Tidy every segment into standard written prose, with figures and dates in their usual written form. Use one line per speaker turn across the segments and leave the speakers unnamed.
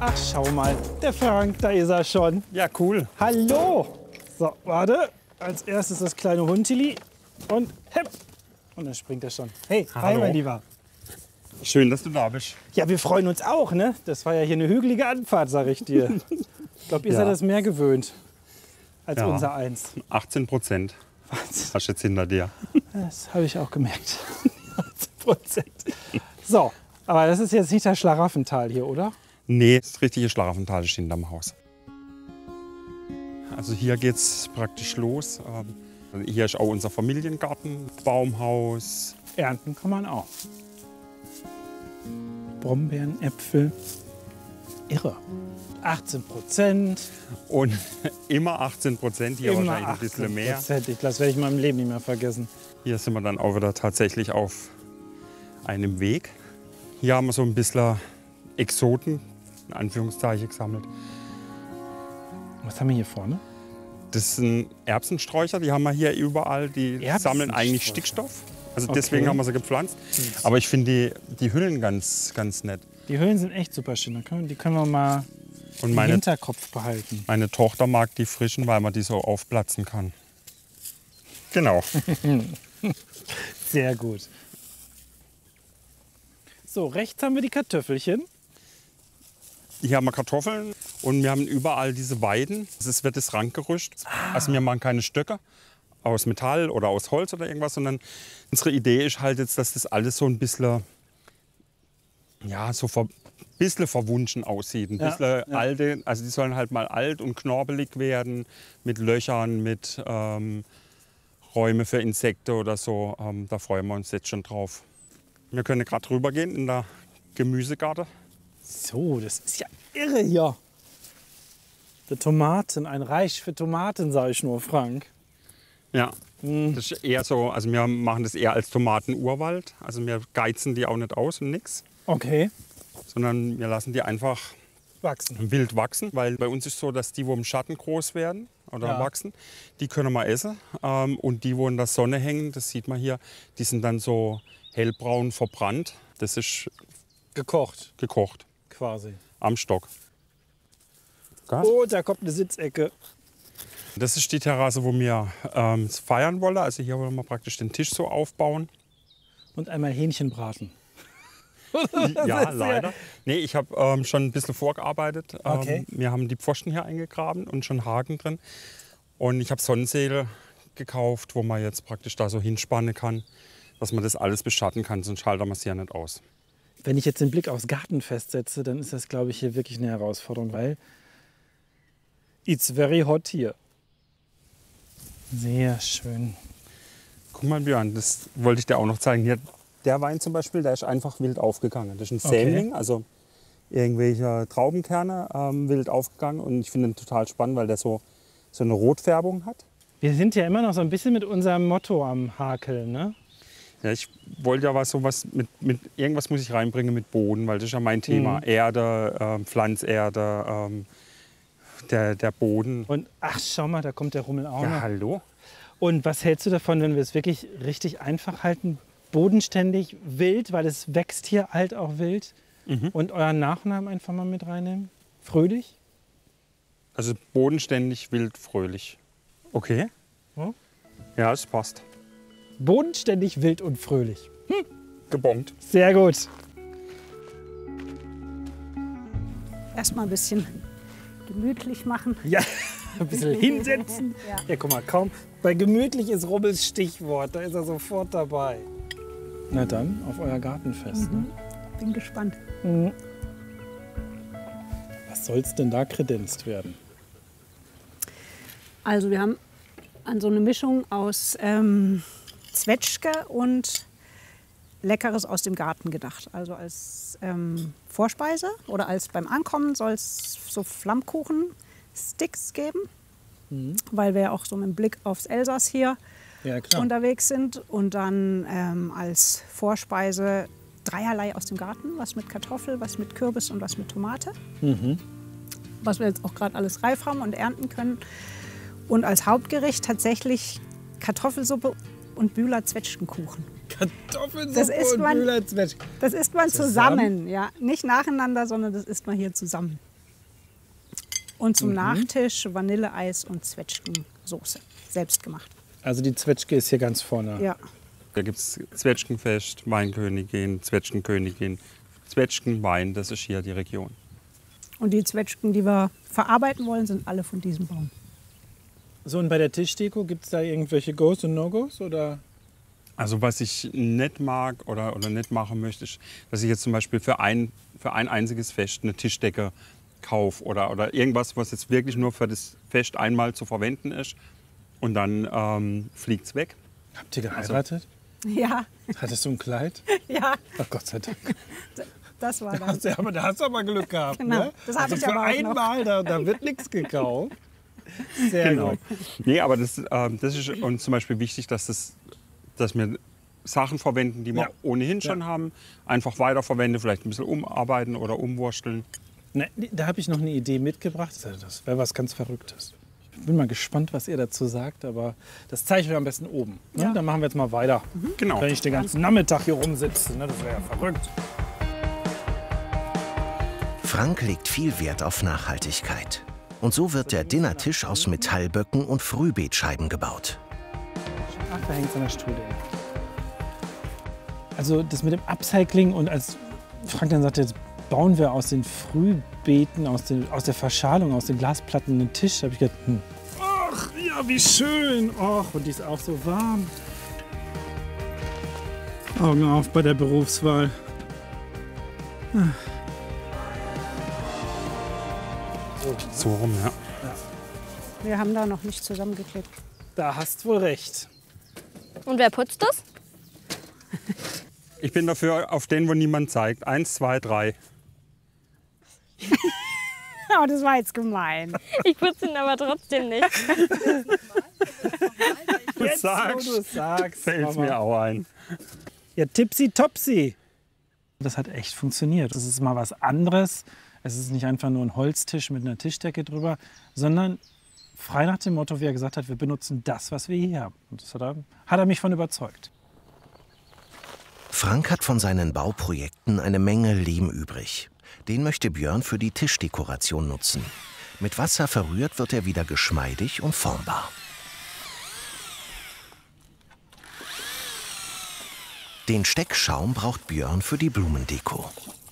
Ach, schau mal, der Frank, da ist er schon.
Ja, cool.
Hallo. So, warte. Als erstes das kleine Huntili und hepp. Und dann springt er schon. Hey, hi,
Hallo.
mein Lieber.
Schön, dass du da bist.
Ja, wir freuen uns auch, ne? Das war ja hier eine hügelige Anfahrt, sag ich dir. Ich glaube, ihr seid das mehr gewöhnt als
Ja.
unser Eins.
18%.
Wahnsinn.
Hast du jetzt hinter dir.
Das habe ich auch gemerkt. 18%. So, aber das ist jetzt nicht das Schlaraffental hier, oder?
Nee, das richtige Schlaraffental ist hinterm Haus. Also hier geht es praktisch los. Hier ist auch unser Familiengarten, Baumhaus.
Ernten kann man auch. Brombeeren, Äpfel. Irre. 18%.
Und immer 18%, hier
Immer
wahrscheinlich ein bisschen mehr.
18%. Das werde ich in meinem Leben nicht mehr vergessen.
Hier sind wir dann auch wieder tatsächlich auf einem Weg. Hier haben wir so ein bisschen Exoten, in Anführungszeichen, gesammelt.
Was haben wir hier vorne?
Das sind Erbsensträucher, die haben wir hier überall. Die sammeln eigentlich Stickstoff. Also deswegen haben wir sie gepflanzt. Aber ich finde die Hüllen ganz nett.
Die Hüllen sind echt super schön. Die können wir mal
Und
im
meine,
Hinterkopf behalten.
meine Tochter mag die frischen, weil man die so aufplatzen kann. Genau.
Sehr gut. So, rechts haben wir die Kartoffelchen.
Hier haben wir Kartoffeln und wir haben überall diese Weiden. Es wird das Rankgerüst. Also wir machen keine Stöcke aus Metall oder aus Holz oder irgendwas, sondern unsere Idee ist halt jetzt, dass das alles so ein bisschen, ja, so bisschen verwunschen aussieht. Ein bisschen alte, also die sollen halt mal alt und knorbelig werden, mit Löchern, mit Räume für Insekten oder so. Da freuen wir uns jetzt schon drauf. Wir können gerade rübergehen in der Gemüsegarten.
So, das ist ja irre hier. Die Tomaten, ein Reich für Tomaten, sage ich nur, Frank.
Ja, das ist eher so, also wir machen das eher als Tomatenurwald. Also wir geizen die auch nicht aus und nichts,
Okay,
sondern wir lassen die einfach
wachsen.
wild wachsen. Weil bei uns ist so, dass die, wo im Schatten groß werden oder wachsen, die können wir essen. Und die, wo in der Sonne hängen, das sieht man hier, die sind dann so hellbraun verbrannt. Das ist
Gekocht,
gekocht
quasi.
am Stock.
Oh, da kommt eine Sitzecke.
Das ist die Terrasse, wo wir feiern wollen. Also hier wollen wir praktisch den Tisch so aufbauen.
Und einmal Hähnchen braten.
Ja, leider. Nee, ich habe schon ein bisschen vorgearbeitet.
Okay.
Wir haben die Pfosten hier eingegraben und schon Haken drin. Und ich habe Sonnensegel gekauft, wo man jetzt praktisch da so hinspannen kann, dass man das alles beschatten kann, sonst schaltet man es ja nicht aus.
Wenn ich jetzt den Blick aufs Gartenfest setze, dann ist das, glaube ich, hier wirklich eine Herausforderung, weil it's very hot hier. Sehr schön.
Guck mal, Björn, das wollte ich dir auch noch zeigen. Hier, der Wein zum Beispiel, der ist einfach wild aufgegangen. Das ist ein Sämling, also irgendwelche Traubenkerne wild aufgegangen. Und ich finde ihn total spannend, weil der so eine Rotfärbung hat.
Wir sind ja immer noch so ein bisschen mit unserem Motto am Hakeln, ne?
Ja, ich wollte ja sowas mit irgendwas muss ich reinbringen mit Boden, weil das ist ja mein Thema. Erde, Pflanzerde, der Boden.
Und ach, schau mal, da kommt der Rummel auch
Ja,
noch.
hallo?
Und was hältst du davon, wenn wir es wirklich richtig einfach halten? Bodenständig, wild, weil es wächst hier halt auch wild. Und euren Nachnamen einfach mal mit reinnehmen? Fröhlich?
Also bodenständig, wild, fröhlich. Okay.
Ja.
Ja, es passt.
Bodenständig, wild und fröhlich.
Gebongt.
Sehr gut.
Erstmal ein bisschen gemütlich machen.
Ja, ein bisschen hinsetzen.
Ja.
Ja, guck mal, kaum. Bei gemütlich ist Rubbels Stichwort, da ist er sofort dabei. Na dann, auf euer Gartenfest. Ne?
Bin gespannt.
Was soll's denn da kredenzt werden?
Also wir haben an so eine Mischung aus Zwetschge und Leckeres aus dem Garten gedacht. Also als Vorspeise oder als beim Ankommen soll es so Flammkuchen-Sticks geben, weil wir ja auch so mit Blick aufs Elsass hier
Ja, klar.
unterwegs sind. Und dann als Vorspeise dreierlei aus dem Garten, was mit Kartoffel, was mit Kürbis und was mit Tomate. Was wir jetzt auch gerade alles reif haben und ernten können. Und als Hauptgericht tatsächlich Kartoffelsuppe und Bühler Zwetschgenkuchen.
Kartoffelsuppe
Das isst
und
man-
Bühlerzwetschgen.
Das isst man zusammen, ja. Nicht nacheinander, sondern das isst man hier zusammen. Und zum Nachtisch Vanilleeis und Zwetschgensoße, selbst gemacht.
Also die Zwetschge ist hier ganz vorne.
Ja.
Da gibt es Zwetschgenfest, Weinkönigin, Zwetschgenkönigin, Zwetschgenwein, das ist hier die Region.
Und die Zwetschgen, die wir verarbeiten wollen, sind alle von diesem Baum.
So, und bei der Tischdeko gibt es da irgendwelche Goes und No-Gos? Oder?
Also was ich nicht mag oder nicht machen möchte, ist, dass ich jetzt zum Beispiel für ein einziges Fest eine Tischdecke kaufe oder irgendwas, was jetzt wirklich nur für das Fest einmal zu verwenden ist und dann fliegt es weg.
Habt ihr geheiratet?
Ja,
Hattest du ein Kleid?
ja,
Ach Gott sei Dank.
das war das.
Da hast du aber Glück gehabt.
Genau,
Ne?
das hatte ich
für
aber auch noch.
einmal, da wird nichts gekauft. Sehr
Genau.
gut.
Nee, aber das ist uns zum Beispiel wichtig, dass wir Sachen verwenden, die wir
Ja.
ohnehin schon haben, einfach weiterverwenden, vielleicht ein bisschen umarbeiten oder umwursteln.
Ne, da habe ich noch eine Idee mitgebracht. Das wäre was ganz Verrücktes. Ich bin mal gespannt, was ihr dazu sagt, aber das zeige ich euch am besten oben. Ne?
Ja.
Dann machen wir jetzt mal weiter.
Genau.
Wenn ich den ganzen Nachmittag hier rumsitze, ne? Das wäre ja verrückt.
Frank legt viel Wert auf Nachhaltigkeit. Und so wird der Dinnertisch aus Metallböcken und Frühbeetscheiben gebaut.
Ach, da hängt es an der Stuhle. Also das mit dem Upcycling und als Frank dann sagte, jetzt bauen wir aus den Frühbeeten, aus der Verschalung, aus den Glasplatten einen Tisch, habe ich gedacht, ach ja, wie schön. Ach, und die ist auch so warm. Augen auf bei der Berufswahl.
So rum, ja.
Wir haben da noch nicht zusammengeklebt.
Da hast wohl recht.
Und wer putzt das?
Ich bin dafür auf den, wo niemand zeigt. 1, 2, 3.
Oh, das war jetzt gemein.
Ich putze ihn aber trotzdem nicht.
Du sagst,
Wo du sagst,
fällt
Mama.
mir auch ein.
Ja, tipsy topsy. Das hat echt funktioniert. Das ist mal was anderes. Es ist nicht einfach nur ein Holztisch mit einer Tischdecke drüber, sondern frei nach dem Motto, wie er gesagt hat, wir benutzen das, was wir hier haben. Und das hat er mich von überzeugt.
Frank hat von seinen Bauprojekten eine Menge Lehm übrig. Den möchte Björn für die Tischdekoration nutzen. Mit Wasser verrührt wird er wieder geschmeidig und formbar. Den Steckschaum braucht Björn für die Blumendeko.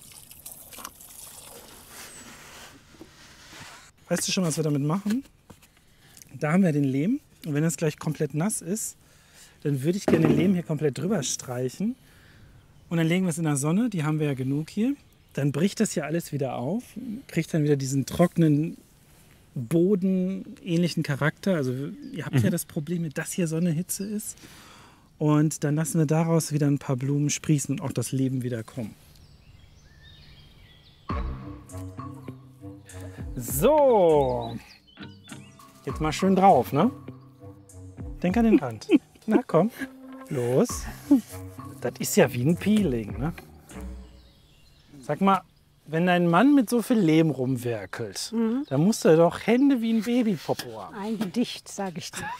Weißt du schon, was wir damit machen? Da haben wir den Lehm. Und wenn es gleich komplett nass ist, dann würde ich gerne den Lehm hier komplett drüber streichen. Und dann legen wir es in der Sonne, die haben wir ja genug hier. Dann bricht das hier alles wieder auf, kriegt dann wieder diesen trockenen, bodenähnlichen Charakter. Also ihr habt ja das Problem, dass hier Sonnehitze ist. Und dann lassen wir daraus wieder ein paar Blumen sprießen und auch das Leben wieder kommen. So, jetzt mal schön drauf, ne? Denk an den Rand. Na komm, los. Das ist ja wie ein Peeling, ne? Sag mal, wenn dein Mann mit so viel Lehm rumwerkelt, dann muss er doch Hände wie ein Babypopo haben.
Ein Gedicht, sage ich dir.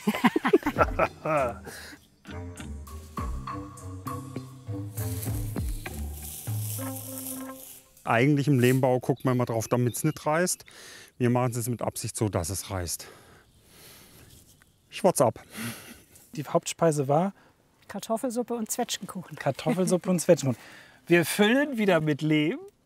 Eigentlich im Lehmbau guckt man mal drauf, damit es nicht reißt. Wir machen es mit Absicht so, dass es reißt. Schwarz ab.
Die Hauptspeise war
Kartoffelsuppe und Zwetschgenkuchen.
Kartoffelsuppe und Zwetschgenkuchen. Wir füllen wieder mit Lehm